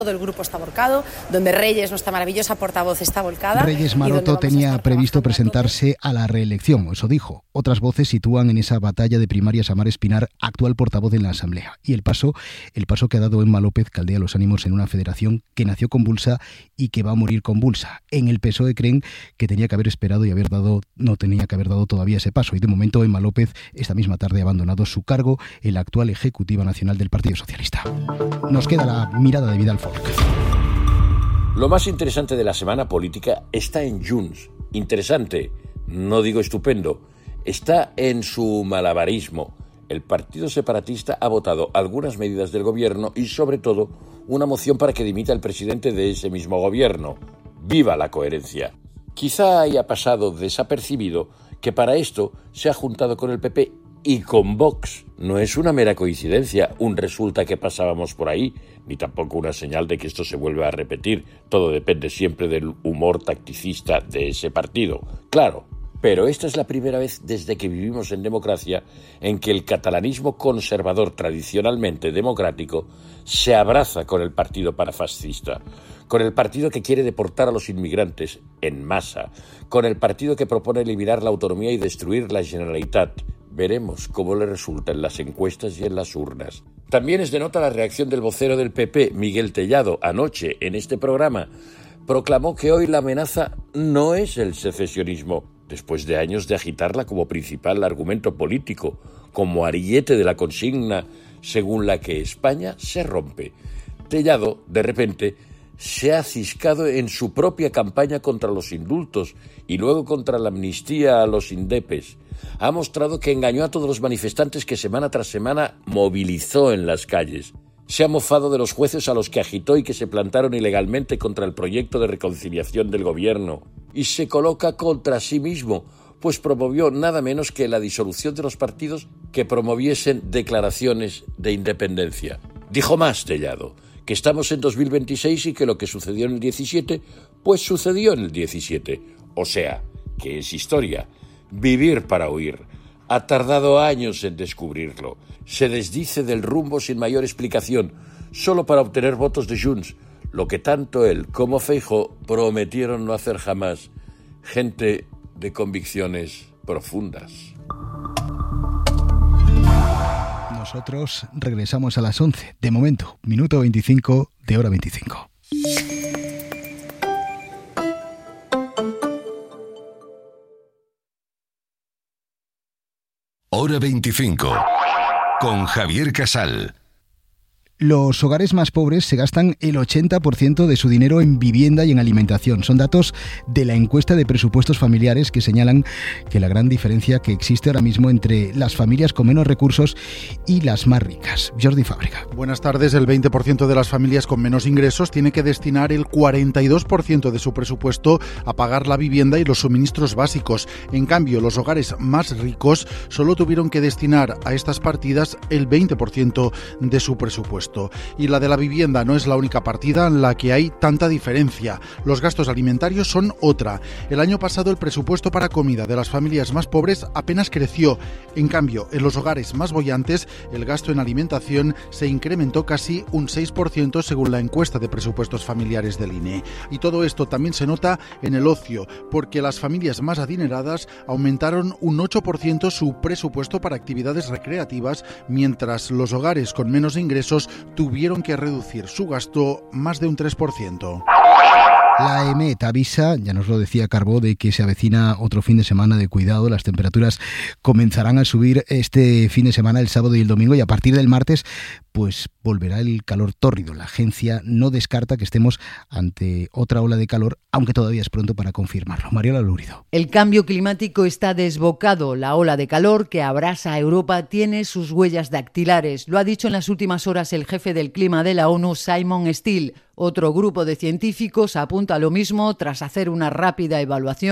Todo el grupo está volcado, donde Reyes, nuestra maravillosa portavoz, está volcada. Reyes Maroto tenía previsto presentarse a la reelección, eso dijo. Otras voces sitúan en esa batalla de primarias a Mar Espinar, actual portavoz en la Asamblea. Y el paso que ha dado Emma López caldea los ánimos en una federación que nació convulsa y que va a morir convulsa. En el PSOE creen que tenía que haber esperado y no tenía que haber dado todavía ese paso. Y de momento Emma López esta misma tarde ha abandonado su cargo en la actual Ejecutiva Nacional del Partido Socialista. Nos queda la mirada de Vidal Folk. Lo más interesante de la semana política está en Junts. Interesante, no digo estupendo, está en su malabarismo. El partido separatista ha votado algunas medidas del gobierno y, sobre todo, una moción para que dimita el presidente de ese mismo gobierno. ¡Viva la coherencia! Quizá haya pasado desapercibido que para esto se ha juntado con el PP y con Vox. No es una mera coincidencia, un resulta que pasábamos por ahí, ni tampoco una señal de que esto se vuelva a repetir. Todo depende siempre del humor tacticista de ese partido. Claro, pero esta es la primera vez desde que vivimos en democracia en que el catalanismo conservador tradicionalmente democrático se abraza con el partido parafascista, con el partido que quiere deportar a los inmigrantes en masa, con el partido que propone eliminar la autonomía y destruir la Generalitat. Veremos cómo le resulta en las encuestas y en las urnas. También es de nota la reacción del vocero del PP, Miguel Tellado. Anoche, en este programa, proclamó que hoy la amenaza no es el secesionismo, después de años de agitarla como principal argumento político, como ariete de la consigna según la que España se rompe. Tellado, de repente, se ha ciscado en su propia campaña contra los indultos y luego contra la amnistía a los indepes. Ha mostrado que engañó a todos los manifestantes que semana tras semana movilizó en las calles. Se ha mofado de los jueces a los que agitó y que se plantaron ilegalmente contra el proyecto de reconciliación del gobierno. Y se coloca contra sí mismo, pues promovió nada menos que la disolución de los partidos que promoviesen declaraciones de independencia. Dijo más Tellado, que estamos en 2026 y que lo que sucedió en el 17, pues sucedió en el 17. O sea, que es historia. Vivir para huir. Ha tardado años en descubrirlo. Se desdice del rumbo sin mayor explicación, solo para obtener votos de Junts, lo que tanto él como Feijóo prometieron no hacer jamás. Gente de convicciones profundas. Nosotros regresamos a las 11. De momento, minuto 25 de hora 25. Hora 25, con Javier Casal. Los hogares más pobres se gastan el 80% de su dinero en vivienda y en alimentación. Son datos de la encuesta de presupuestos familiares que señalan que la gran diferencia que existe ahora mismo entre las familias con menos recursos y las más ricas. Jordi Fábrega. Buenas tardes. El 20% de las familias con menos ingresos tiene que destinar el 42% de su presupuesto a pagar la vivienda y los suministros básicos. En cambio, los hogares más ricos solo tuvieron que destinar a estas partidas el 20% de su presupuesto. Y la de la vivienda no es la única partida en la que hay tanta diferencia. Los gastos alimentarios son otra. El año pasado el presupuesto para comida de las familias más pobres apenas creció. En cambio, en los hogares más bollantes, el gasto en alimentación se incrementó casi un 6% según la encuesta de presupuestos familiares del INE. Y todo esto también se nota en el ocio, porque las familias más adineradas aumentaron un 8% su presupuesto para actividades recreativas, mientras los hogares con menos ingresos tuvieron que reducir su gasto más de un 3%. La EMET avisa, ya nos lo decía Carbó, de que se avecina otro fin de semana de cuidado. Las temperaturas comenzarán a subir este fin de semana, el sábado y el domingo, y a partir del martes pues volverá el calor tórrido. La agencia no descarta que estemos ante otra ola de calor, aunque todavía es pronto para confirmarlo. Mariola Lúrido. El cambio climático está desbocado. La ola de calor que abrasa a Europa tiene sus huellas dactilares. Lo ha dicho en las últimas horas el jefe del clima de la ONU, Simon Still. Otro grupo de científicos apunta a lo mismo tras hacer una rápida evaluación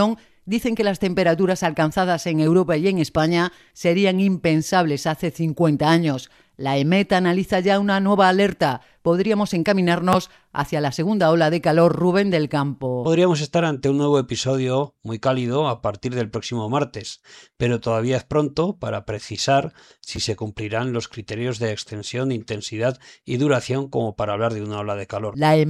dicen que las temperaturas alcanzadas en Europa y en España serían impensables hace 50 años. La EMET analiza ya una nueva alerta. Podríamos encaminarnos hacia la segunda ola de calor. Rubén del Campo. Podríamos estar ante un nuevo episodio muy cálido a partir del próximo martes, pero todavía es pronto para precisar si se cumplirán los criterios de extensión, intensidad y duración como para hablar de una ola de calor. La